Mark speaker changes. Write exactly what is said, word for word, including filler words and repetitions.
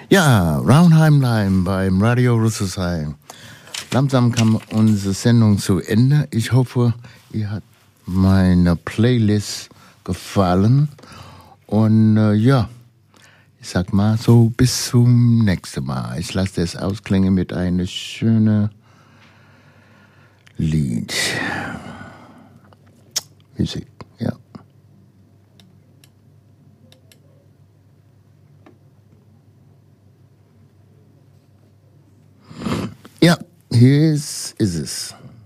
Speaker 1: Ja, Raunheimlein beim Radio Rüsselsheim. Langsam kam unsere Sendung zu Ende. Ich hoffe, ihr hat meine Playlist gefallen. Und äh, ja, ich sag mal so, bis zum nächsten Mal. Ich lasse das ausklingen mit einem schönen Lied. Musik, ja. Ja, hier ist, ist es.